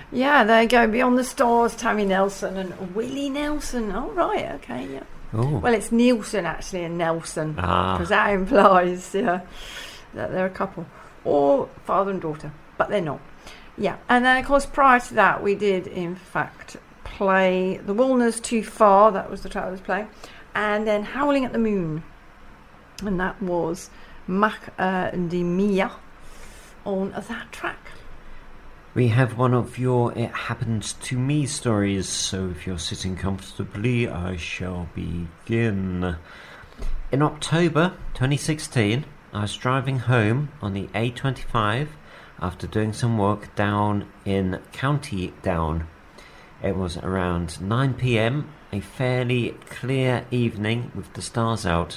Yeah, there you go. Beyond the Stars, Tammy Nelson and Willie Nelson. Oh, right, okay, yeah. Oh. Well, it's Nielsen, actually, and Nelson. Ah. Because that implies, that they're a couple. Or father and daughter, but they're not. Yeah, and then, of course, prior to that, we did, in fact, play The Walners Too Far. That was the track I was playing. And then Howling at the Moon. And that was Macadamia on that track. We have one of your It Happened to Me stories, so if you're sitting comfortably, I shall begin. In October 2016, I was driving home on the A25 after doing some work down in County Down. It was around 9 p.m, a fairly clear evening with the stars out.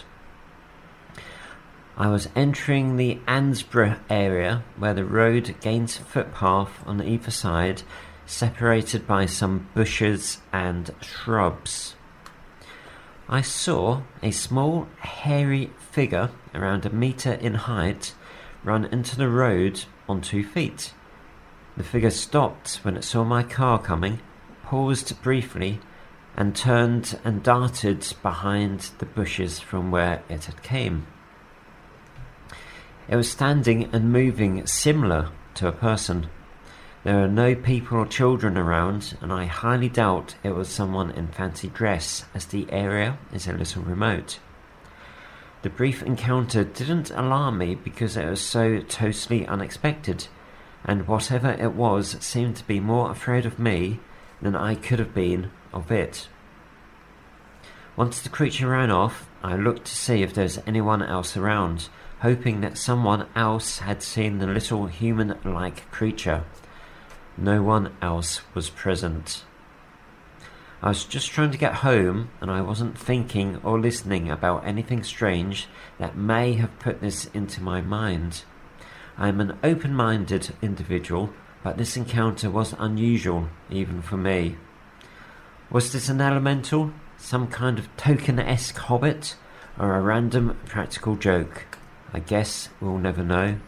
I was entering the Ansborough area where the road gains a footpath on either side, separated by some bushes and shrubs. I saw a small, hairy figure around a metre in height run into the road on 2 feet. The figure stopped when it saw my car coming, paused briefly, and turned and darted behind the bushes from where it had came. It was standing and moving similar to a person. There are no people or children around, and I highly doubt it was someone in fancy dress, as the area is a little remote. The brief encounter didn't alarm me because it was so totally unexpected, and whatever it was seemed to be more afraid of me than I could have been of it. Once the creature ran off, I looked to see if there was anyone else around, hoping that someone else had seen the little human-like creature. No one else was present. I was just trying to get home, and I wasn't thinking or listening about anything strange that may have put this into my mind. I am an open-minded individual, but this encounter was unusual, even for me. Was this an elemental, some kind of token-esque hobbit, or a random practical joke? I guess we'll never know.